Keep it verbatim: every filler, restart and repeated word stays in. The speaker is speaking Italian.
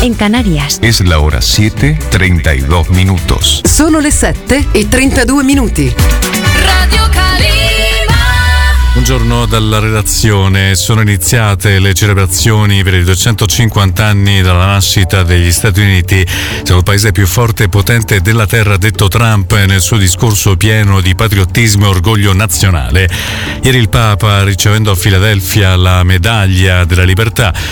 en Canarias. Es la hora siete treinta y dos minutos. Sono le sette e trentadue minuti. Radio Calima. Buongiorno dalla redazione. Sono iniziate le celebrazioni per i duecentocinquanta anni dalla nascita degli Stati Uniti. Siamo il paese più forte e potente della terra, ha detto Trump nel suo discorso pieno di patriottismo e orgoglio nazionale. Ieri il Papa, ricevendo a Filadelfia la medaglia della libertà,